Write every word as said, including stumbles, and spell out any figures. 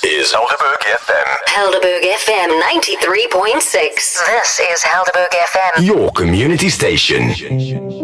is Helderberg F M. Helderberg F M ninety-three point six. This is Helderberg F M. Your community station.